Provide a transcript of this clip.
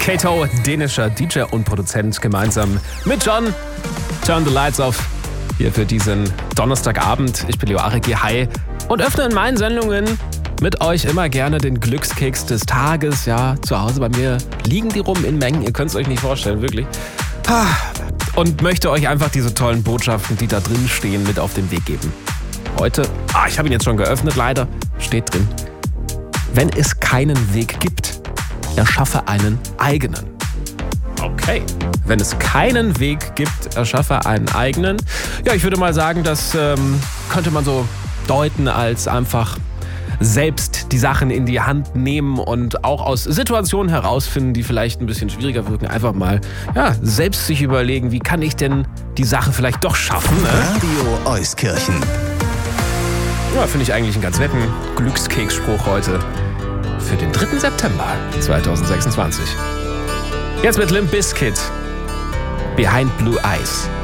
Kato, dänischer DJ und Produzent, gemeinsam mit John. Turn the Lights Off hier für diesen Donnerstagabend. Ich bin Leo Aregi, hi. Und öffne in meinen Sendungen mit euch immer gerne den Glückskeks des Tages. Ja, zu Hause bei mir liegen die rum in Mengen. Ihr könnt es euch nicht vorstellen, wirklich. Und möchte euch einfach diese tollen Botschaften, die da drin stehen, mit auf den Weg geben. Heute, ich habe ihn jetzt schon geöffnet, leider, steht drin: Wenn es keinen Weg gibt, erschaffe einen eigenen. Okay. Wenn es keinen Weg gibt, erschaffe einen eigenen. Ja, ich würde mal sagen, das könnte man so deuten als einfach selbst die Sachen in die Hand nehmen und auch aus Situationen herausfinden, die vielleicht ein bisschen schwieriger wirken. Einfach mal selbst sich überlegen, wie kann ich denn die Sache vielleicht doch schaffen. Ne? Radio Euskirchen. Ja, finde ich eigentlich einen ganz netten Glückskeksspruch heute für den 3. September 2026. Jetzt mit Limp Bizkit, Behind Blue Eyes.